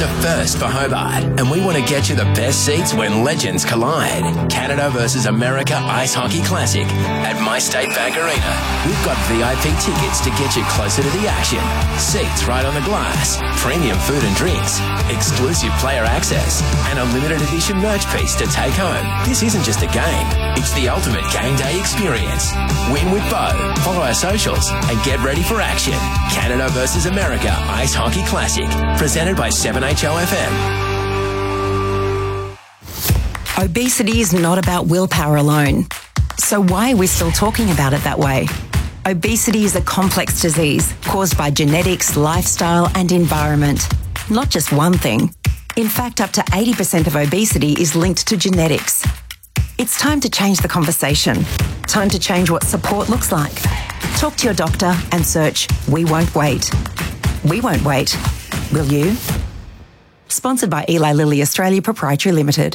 a first for Hobart, and we want to get you the best seats when legends collide. Canada versus America Ice Hockey Classic at MyState Bank Arena. We've got VIP tickets to get you closer to the action. Seats right on the glass, premium food and drinks, exclusive player access, and a limited edition merch piece to take home. This isn't just a game, it's the ultimate game day experience. Win with Bo. Follow our socials and get ready for action. Canada versus America Ice Hockey Classic, presented by 7HOFM. Obesity is not about willpower alone. So why are we still talking about it that way? Obesity is a complex disease caused by genetics, lifestyle and environment. Not just one thing. In fact, up to 80% of obesity is linked to genetics. It's time to change the conversation. Time to change what support looks like. Talk to your doctor and search We Won't Wait. We won't wait. Will you? Sponsored by Eli Lilly Australia Proprietary Limited.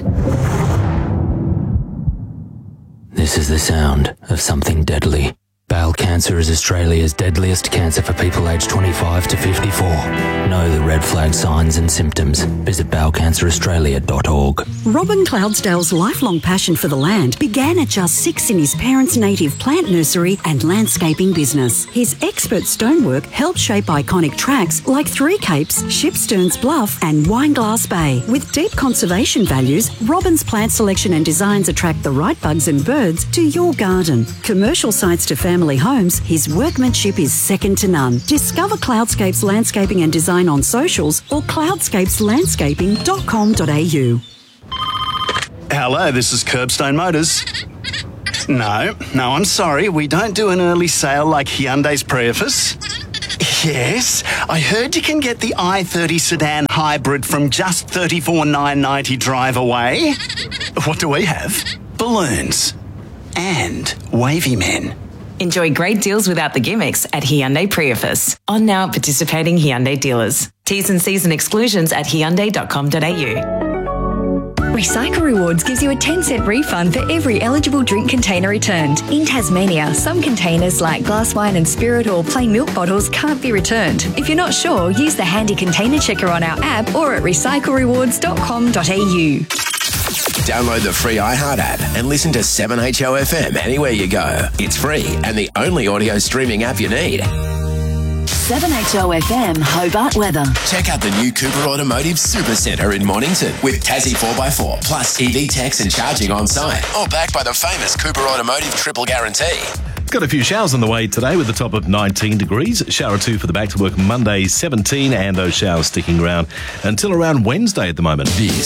This is the sound of something deadly. Bowel cancer is Australia's deadliest cancer for people aged 25 to 54. Know the red flag signs and symptoms. Visit bowelcanceraustralia.org. Robin Cloudsdale's lifelong passion for the land began at just 6 in his parents' native plant nursery and landscaping business. His expert stonework helped shape iconic tracks like Three Capes, Shipsterns Bluff and Wineglass Bay. With deep conservation values, Robin's plant selection and designs attract the right bugs and birds to your garden. Commercial sites to family homes, his workmanship is second to none. Discover Cloudscapes Landscaping and Design on socials or cloudscapeslandscaping.com.au. Hello, this is Curbstone Motors. No, I'm sorry. We don't do an early sale like Hyundai's Prius. Yes, I heard you can get the i30 sedan hybrid from just $34,990 drive away. What do we have? Balloons. And wavy men. Enjoy great deals without the gimmicks at Hyundai Prius. On now at participating Hyundai dealers. T's and C's and exclusions at hyundai.com.au. Recycle Rewards gives you a 10-cent refund for every eligible drink container returned. In Tasmania, some containers like glass wine and spirit or plain milk bottles can't be returned. If you're not sure, use the handy container checker on our app or at recyclerewards.com.au. Download the free iHeart app and listen to 7HOFM anywhere you go. It's free and the only audio streaming app you need. 7HOFM Hobart weather. Check out the new Cooper Automotive Supercentre in Mornington with Tassie 4x4 plus EV techs and charging on site. All backed by the famous Cooper Automotive Triple Guarantee. Got a few showers on the way today with a top of 19 degrees. Shower or two for the back to work Monday 17 and those showers sticking around until around Wednesday at the moment. This